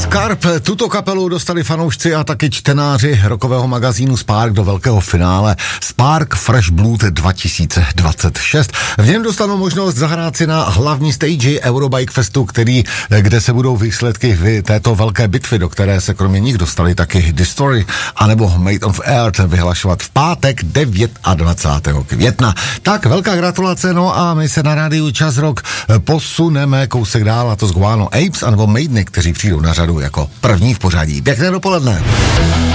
Scarp, tuto kapelu dostali fanoušci a taky čtenáři rockového magazínu Spark do velkého finále Spark Fresh Blood 2026. V něm dostanou možnost zahrát si na hlavní stage Eurobike Festu, kde se budou výsledky této velké bitvy, do které se kromě nich dostali taky The Story anebo Made of Earth vyhlašovat v pátek 29. května. Tak velká gratulace, no a my se na rádiu Čas Rock posuneme kousek dál, a to z Guano Apes anebo Maideny, kteří přijdou na řadu jako první v pořadí. Pěkné dopoledne.